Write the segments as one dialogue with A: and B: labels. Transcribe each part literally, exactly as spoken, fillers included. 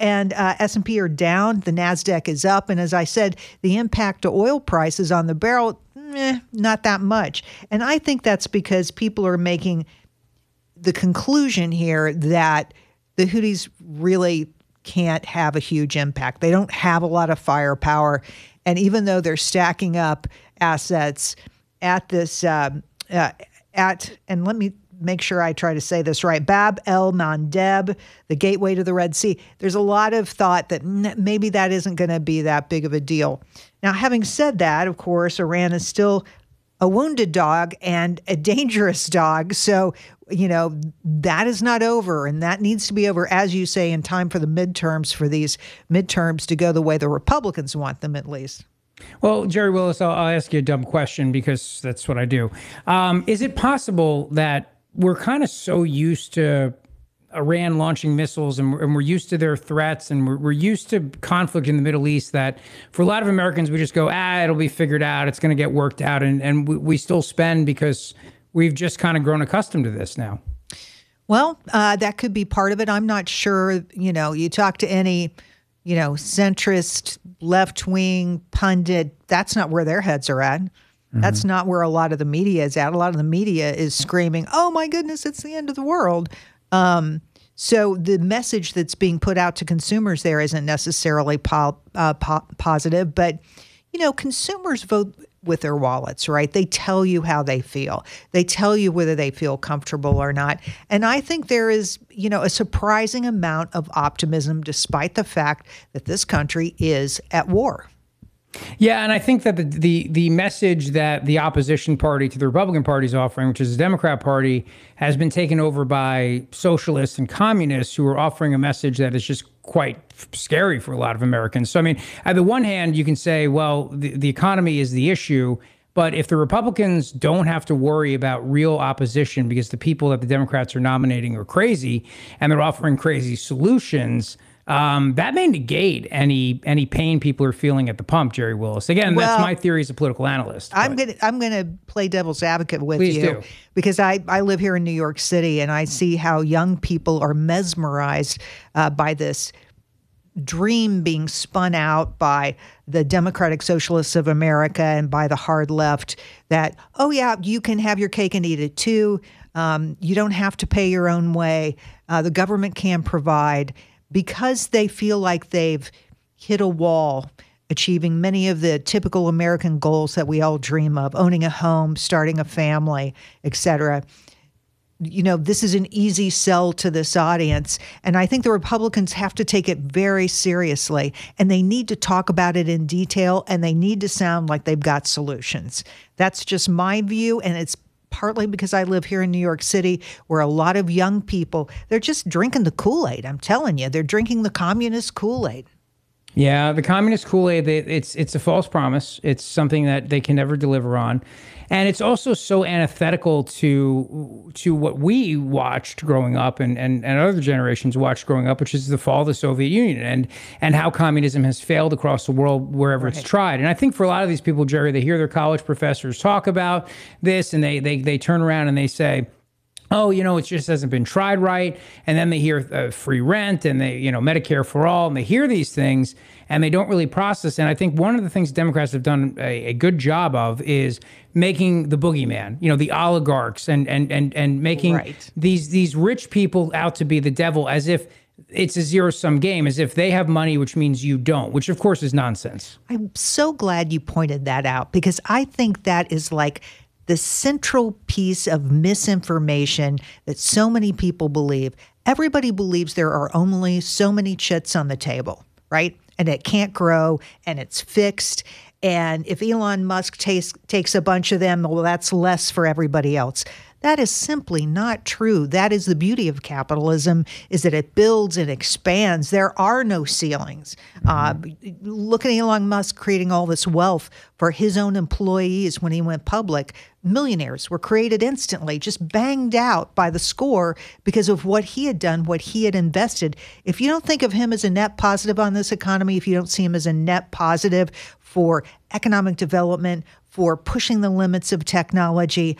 A: and uh, S and P are down. The NASDAQ is up. And as I said, the impact to oil prices on the barrel, eh, not that much. And I think that's because people are making the conclusion here that the Houthis really can't have a huge impact. They don't have a lot of firepower. And even though they're stacking up assets at this, uh, uh, at, and let me make sure I try to say this right, Bab el Mandeb, the gateway to the Red Sea, there's a lot of thought that maybe that isn't going to be that big of a deal. Now, having said that, of course, Iran is still a wounded dog and a dangerous dog. So, you know, that is not over, and that needs to be over, as you say, in time for the midterms, for these midterms to go the way the Republicans want them, at least.
B: Well, Jerry Willis, I'll, I'll ask you a dumb question because that's what I do. Um, is it possible that we're kind of so used to Iran launching missiles and we're, and we're used to their threats and we're, we're used to conflict in the Middle East that for a lot of Americans, we just go, ah, it'll be figured out. It's going to get worked out. And, and we, we still spend because we've just kind of grown accustomed to this now.
A: Well, uh, that could be part of it. I'm not sure. You know, you talk to any, you know, centrist, left-wing pundit, that's not where their heads are at. Mm-hmm. That's not where a lot of the media is at. A lot of the media is screaming, oh, my goodness, it's the end of the world. Um, so the message that's being put out to consumers there isn't necessarily po- uh, po- positive. But, you know, consumers vote with their wallets, right? They tell you how they feel. They tell you whether they feel comfortable or not. And I think there is, you know, a surprising amount of optimism despite the fact that this country is at war.
B: Yeah, and I think that the, the the message that the opposition party to the Republican Party is offering, which is the Democrat Party, has been taken over by socialists and communists who are offering a message that is just quite scary for a lot of Americans. So, I mean, on the one hand, you can say, well, the, the economy is the issue. But if the Republicans don't have to worry about real opposition because the people that the Democrats are nominating are crazy and they're offering crazy solutions, Um, that may negate any any pain people are feeling at the pump, Jerry Willis. Again, well, that's my theory as a political analyst.
A: I'm gonna I'm gonna play devil's advocate with
B: Please
A: you
B: do.
A: because I, I live here in New York City and I see how young people are mesmerized uh, by this dream being spun out by the Democratic Socialists of America and by the hard left that, oh yeah, you can have your cake and eat it too. Um, you don't have to pay your own way. Uh, the government can provide. Because they feel like they've hit a wall, achieving many of the typical American goals that we all dream of, owning a home, starting a family, et cetera. You know, this is an easy sell to this audience. And I think the Republicans have to take it very seriously. And they need to talk about it in detail. And they need to sound like they've got solutions. That's just my view. And it's partly because I live here in New York City, where a lot of young people, they're just drinking the Kool-Aid. I'm telling you, they're drinking the communist Kool-Aid.
B: Yeah, the communist Kool-Aid, it's it's a false promise. It's something that they can never deliver on. And it's also so antithetical to to what we watched growing up and, and, and other generations watched growing up, which is the fall of the Soviet Union and and how communism has failed across the world wherever right. it's tried. And I think for a lot of these people, Jerry, they hear their college professors talk about this and they they they turn around and they say, oh, you know, it just hasn't been tried right. And then they hear uh, free rent and they, you know, Medicare for all, and they hear these things and they don't really process. And I think one of the things Democrats have done a, a good job of is making the boogeyman, you know, the oligarchs and and and and making right. these these rich people out to be the devil, as if it's a zero-sum game, as if they have money, which means you don't, which of course is nonsense.
A: I'm so glad you pointed that out, because I think that is like the central piece of misinformation that so many people believe. Everybody believes there are only so many chits on the table, right? And it can't grow and it's fixed. And if Elon Musk takes takes a bunch of them, well, that's less for everybody else. That is simply not true. That is the beauty of capitalism, is that it builds and expands. There are no ceilings. Mm-hmm. Uh, look at Elon Musk creating all this wealth for his own employees when he went public. Millionaires were created instantly, just banged out by the score because of what he had done, what he had invested. If you don't think of him as a net positive on this economy, if you don't see him as a net positive for economic development, for pushing the limits of technology,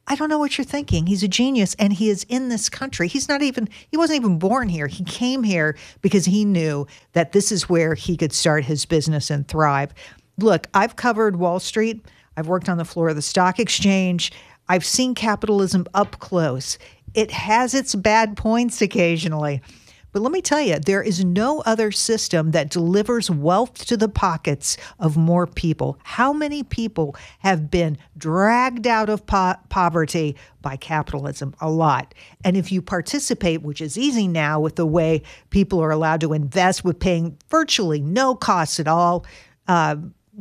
A: I don't know what you're thinking. He's a genius, and he is in this country. He's not even, he wasn't even born here. He came here because he knew that this is where he could start his business and thrive. Look, I've covered Wall Street. I've worked on the floor of the stock exchange. I've seen capitalism up close. It has its bad points occasionally. But let me tell you, there is no other system that delivers wealth to the pockets of more people. How many people have been dragged out of po- poverty by capitalism? A lot. And if you participate, which is easy now with the way people are allowed to invest with paying virtually no costs at all, uh,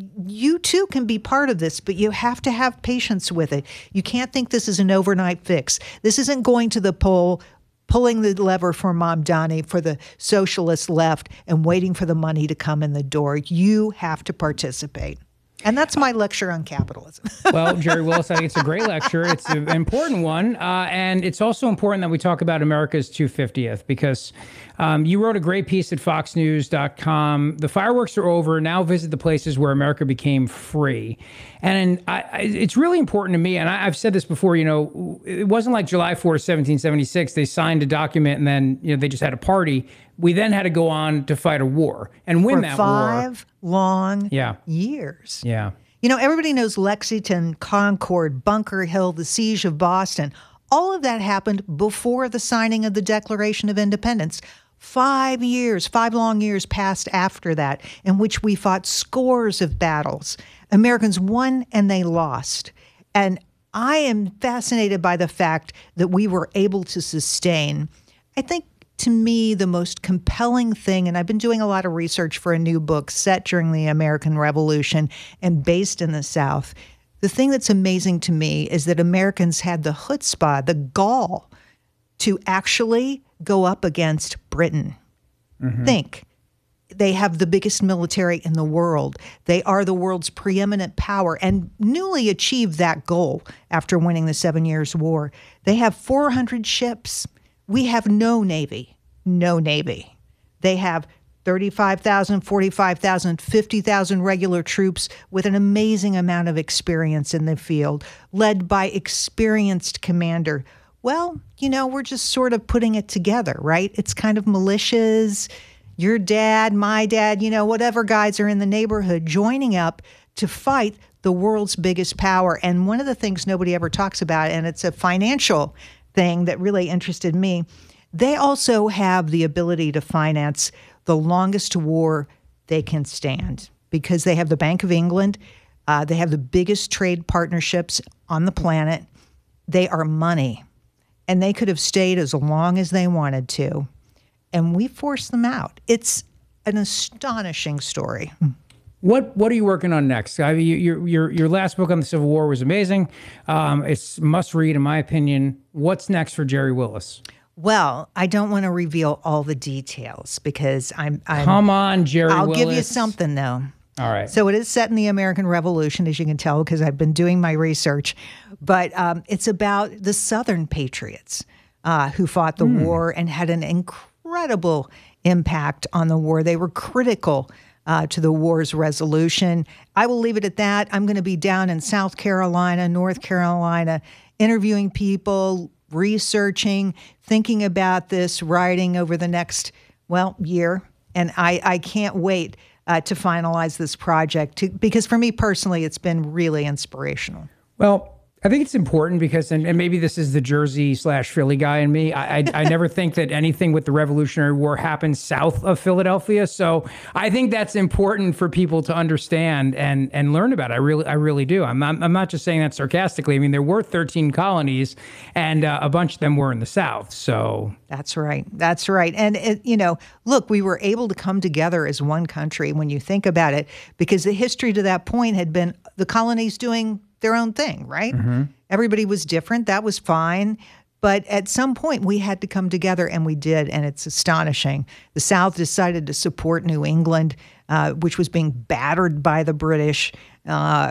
A: you too can be part of this, but you have to have patience with it. You can't think this is an overnight fix. This isn't going to the poll, pulling the lever for Mamdani, for the socialist left, and waiting for the money to come in the door. You have to participate. And that's my lecture on capitalism.
B: Well, Jerry Willis, I think it's a great lecture. It's an important one. Uh, and it's also important that we talk about America's two hundred fiftieth, because um, you wrote a great piece at fox news dot com. The fireworks are over. Now visit the places where America became free. And I, I, it's really important to me, and I, I've said this before, you know, it wasn't like July fourth, seventeen seventy-six. They signed a document and then, you know, they just had a party. We then had to go on to fight a war and win
A: For
B: that
A: five
B: war.
A: long
B: yeah.
A: years.
B: Yeah.
A: You know, everybody knows Lexington, Concord, Bunker Hill, the siege of Boston. All of that happened before the signing of the Declaration of Independence. Five years, five long years passed after that, in which we fought scores of battles. Americans won and they lost. And I am fascinated by the fact that we were able to sustain, I think, to me, the most compelling thing, and I've been doing a lot of research for a new book set during the American Revolution and based in the South. The thing that's amazing to me is that Americans had the chutzpah, the gall, to actually go up against Britain. Mm-hmm. Think. They have the biggest military in the world. They are the world's preeminent power and newly achieved that goal after winning the Seven Years' War. They have four hundred ships. We have no Navy, no Navy. They have thirty-five thousand, forty-five thousand, fifty thousand regular troops with an amazing amount of experience in the field, led by experienced commander. Well, you know, we're just sort of putting it together, right? It's kind of militias, your dad, my dad, you know, whatever guys are in the neighborhood joining up to fight the world's biggest power. And one of the things nobody ever talks about, and it's a financial thing that really interested me, they also have the ability to finance the longest war they can stand because they have the Bank of England. Uh, they have the biggest trade partnerships on the planet. They are money, and they could have stayed as long as they wanted to, and we forced them out. It's an astonishing story.
B: What What are you working on next? I mean, your your your last book on the Civil War was amazing. Um, it's must read, in my opinion. What's next for Jerry Willis?
A: Well, I don't want to reveal all the details because I'm. I'm
B: Come on, Jerry
A: I'll
B: Willis.
A: give you something though.
B: All right.
A: So it is set in the American Revolution, as you can tell, because I've been doing my research. But um, it's about the Southern patriots uh, who fought the mm. war and had an incredible impact on the war. They were critical Uh, to the war's resolution. I will leave it at that. I'm going to be down in South Carolina, North Carolina, interviewing people, researching, thinking about this, writing over the next, well, year. And I, I can't wait uh, to finalize this project to, because for me personally, it's been really inspirational.
B: Well, I think it's important because, and, and maybe this is the Jersey slash Philly guy in me. I, I I never think that anything with the Revolutionary War happened south of Philadelphia. So I think that's important for people to understand and and learn about. I really I really do. I'm not, I'm not just saying that sarcastically. I mean, there were thirteen colonies, and uh, a bunch of them were in the South. So
A: that's right. That's right. And it, you know, look, we were able to come together as one country when you think about it, because the history to that point had been the colonies doing their own thing, right? Mm-hmm. Everybody was different. That was fine. But at some point, we had to come together, and we did, and it's astonishing. The South decided to support New England, uh, which was being battered by the British. Uh,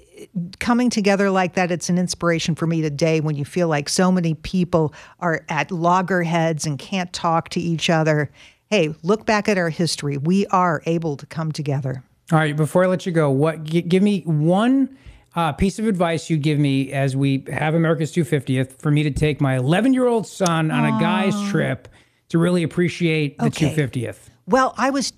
A: coming together like that, it's an inspiration for me today when you feel like so many people are at loggerheads and can't talk to each other. Hey, look back at our history. We are able to come together.
B: All right, before I let you go, what g- give me one uh, piece of advice you'd give me as we have America's two hundred fiftieth for me to take my eleven-year-old son on a guy's trip to really appreciate the
A: Okay.
B: two hundred fiftieth?
A: Well, I was